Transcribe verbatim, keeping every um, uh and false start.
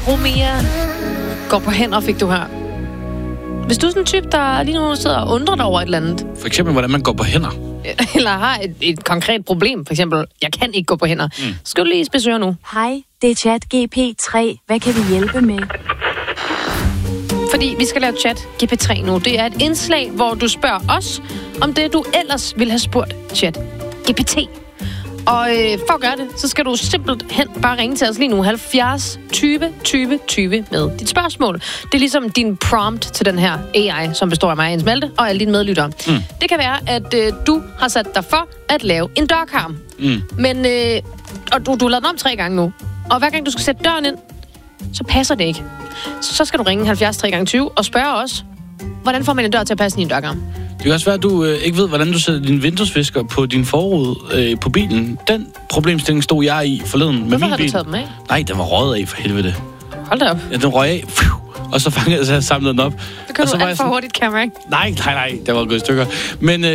Romea går på hænder, fik du her. Hvis du er sådan en type, der lige nu sidder og undrer dig over et eller andet, For eksempel, hvordan man går på hænder. eller har et, et konkret problem, for eksempel, jeg kan ikke gå på hænder, mm. skal du lige spidse ører nu. Hej, det er Chat G P tre. Hvad kan vi hjælpe med? Fordi vi skal lave Chat G P tre nu. Det er et indslag, hvor du spørger os om det, du ellers ville have spurgt Chat G P T. Og øh, for at gøre det, så skal du simpelthen bare ringe til os lige nu. halvfjerds tyve tyve tyve med dit spørgsmål. Det er ligesom din prompt til den her A I, som består af mig, Jens Malte, og alle dine medlyttere. Mm. Det kan være, at øh, du har sat dig for at lave en dørkarm. Mm. Men, øh, og du, du har lavet den om tre gange nu. Og hver gang du skal sætte døren ind, så passer det ikke. Så skal du ringe halvfjerds tre gange tyve og spørge os, hvordan får man en dør til at passe i en dørkarm? Det kan også være, at du øh, ikke ved, hvordan du sætter din vinduesvisker på din forrude øh, på bilen. Den problemstilling stod jeg i forleden med Hvorfor min har bil. du taget dem af? Nej, den var røget af for helvede. Hold da op. Ja, den røg af, Fiu. Og så fangede jeg, så jeg samlede den op. Så kører du alt for hurtigt, Cameron. Nej, nej, nej, den var gået i stykker. Men øh,